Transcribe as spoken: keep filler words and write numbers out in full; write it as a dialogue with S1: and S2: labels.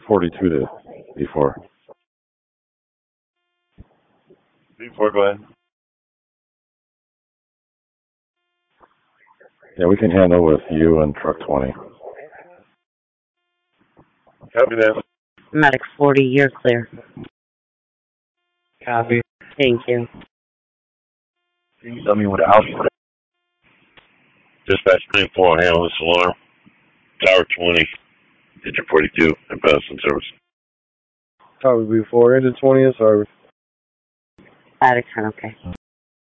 S1: forty-two to B four.
S2: B four, go ahead.
S1: Yeah, we can handle with you and truck twenty.
S2: Copy that.
S3: Medic forty, you're clear.
S4: Copy.
S3: Thank you.
S2: Can you tell me what house is? Dispatch twenty-four, handle this alarm. Tower twenty, digit forty-two, and pass in service.
S4: Copy B four, engine twenty in service.
S3: Out of ten, okay.